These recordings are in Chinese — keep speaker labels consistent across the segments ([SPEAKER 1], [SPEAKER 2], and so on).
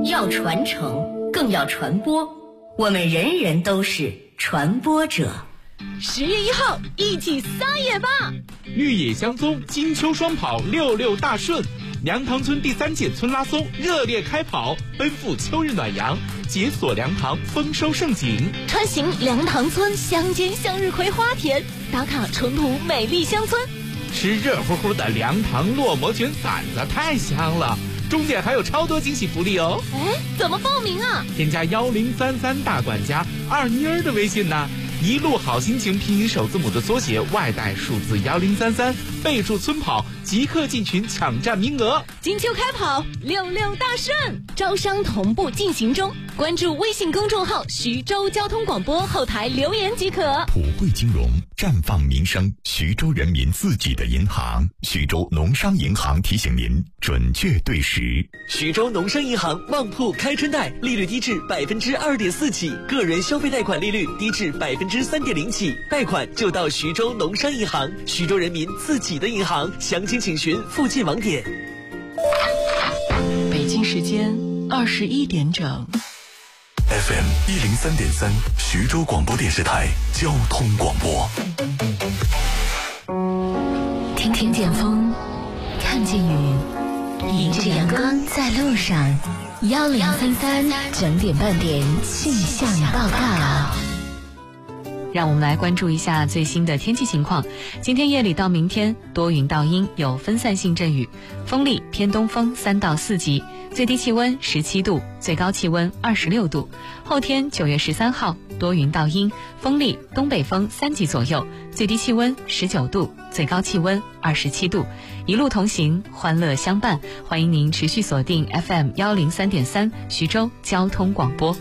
[SPEAKER 1] 要传承，更要传播。我们人人都是传播者。
[SPEAKER 2] 10月1号，一起撒野吧！
[SPEAKER 3] 绿野香踪金秋双跑66大顺，梁塘村第3届村拉松热烈开跑，奔赴秋日暖阳，解锁梁塘丰收盛景。
[SPEAKER 2] 穿行梁塘村乡间向日葵花田，打卡淳朴美丽乡村，
[SPEAKER 3] 吃热乎乎的梁塘烙馍卷馓子太香了。终点还有超多惊喜福利哦！
[SPEAKER 2] 怎么报名啊？
[SPEAKER 3] 添加1033大管家二妮儿的微信呢，一路好心情拼音首字母的缩写，外带数字1033，备注村跑，即刻进群抢占名额。
[SPEAKER 2] 金秋开跑，66大顺，招商同步进行中。关注微信公众号徐州交通广播，后台留言即可。
[SPEAKER 4] 普惠金融，绽放民生，徐州人民自己的银行。徐州农商银行提醒您准确对时。
[SPEAKER 5] 徐州农商银行旺铺开春贷，利率低至2.4%起，个人消费贷款利率低至3.0%起，贷款就到徐州农商银行，徐州人民自己的银行。详情请询附近网点。
[SPEAKER 6] 北京时间21点整。
[SPEAKER 4] FM 103.3，徐州广播电视台交通广播。
[SPEAKER 1] 听听见风，看见雨，迎着阳光在路上。1033整点半点气象报告。
[SPEAKER 7] 让我们来关注一下最新的天气情况。今天夜里到明天多云到阴，有分散性阵雨，风力偏东风3到4级，最低气温17度，最高气温26度。后天9月13号多云到阴，风力东北风3级左右，最低气温19度，最高气温27度。一路同行，欢乐相伴，欢迎您持续锁定 FM 103.3徐州交通广播。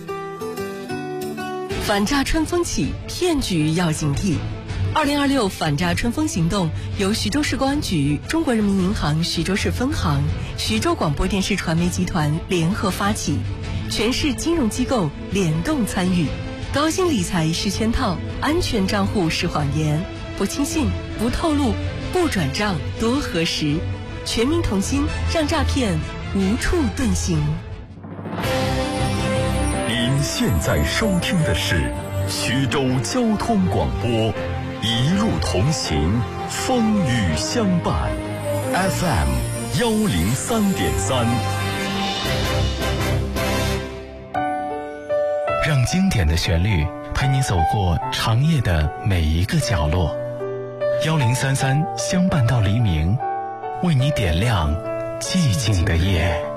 [SPEAKER 6] 反诈春风起，骗局要警惕。2026反诈春风行动由徐州市公安局、中国人民银行徐州市分行、徐州广播电视传媒集团联合发起，全市金融机构联动参与。高薪理财是圈套，安全账户是谎言，不轻信，不透露，不转账，多核实。全民同心，让诈骗无处遁形。
[SPEAKER 4] 您现在收听的是徐州交通广播，一路同行，风雨相伴。FM 103.3，
[SPEAKER 8] 让经典的旋律陪你走过长夜的每一个角落。1033相伴到黎明，为你点亮寂静的夜。